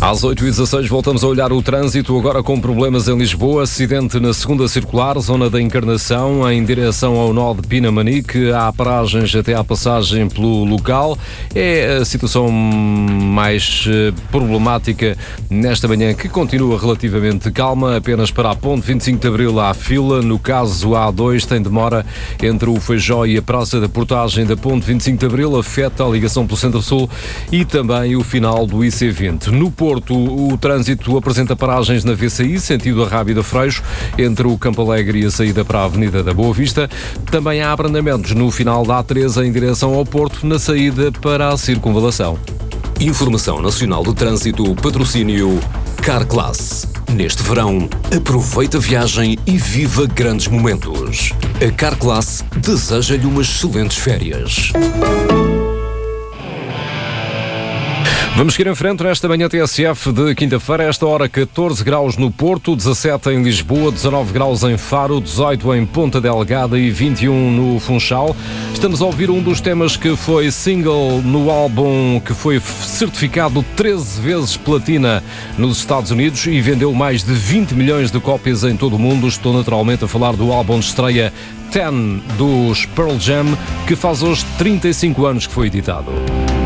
Às 8h16 voltamos a olhar o trânsito, agora com problemas em Lisboa. Acidente na segunda circular, zona da Encarnação, em direção ao nó de Pinamanique. Há paragens até à passagem pelo local. É a situação mais problemática nesta manhã, que continua relativamente calma. Apenas para a ponte 25 de Abril há fila. No caso A2 tem demora entre o Feijó e a Praça da Portagem da ponte 25 de Abril. Afeta a ligação pelo Centro-Sul e também o final do IC20. No Porto, o trânsito apresenta paragens na VCI, sentido Arrábida Freixo, entre o Campo Alegre e a saída para a Avenida da Boa Vista. Também há abrandamentos no final da A13 em direção ao Porto, na saída para a Circunvalação. Informação Nacional do Trânsito, patrocínio Carclass. Neste verão, aproveita a viagem e viva grandes momentos. A Carclass deseja-lhe umas excelentes férias. Vamos seguir em frente nesta manhã TSF de quinta-feira. Esta hora 14 graus no Porto, 17 em Lisboa, 19 graus em Faro, 18 em Ponta Delgada e 21 no Funchal. Estamos a ouvir um dos temas que foi single no álbum que foi certificado 13 vezes platina nos Estados Unidos e vendeu mais de 20 milhões de cópias em todo o mundo. Estou naturalmente a falar do álbum de estreia 10 dos Pearl Jam, que faz hoje 35 anos que foi editado.